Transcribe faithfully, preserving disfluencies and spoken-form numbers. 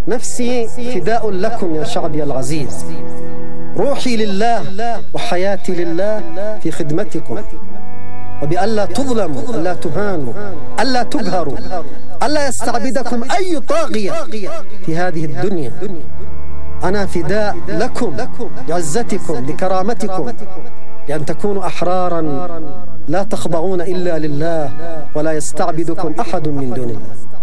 نفسي فداء لكم يا شعبي العزيز، روحي لله وحياتي لله في خدمتكم، وبألا تظلموا، ألا تهانوا، ألا تقهروا، ألا يستعبدكم أي طاغية في هذه الدنيا. أنا فداء لكم لعزتكم لكرامتكم، لأن تكونوا أحرارا لا تخضعون إلا لله ولا يستعبدكم أحد من دون الله.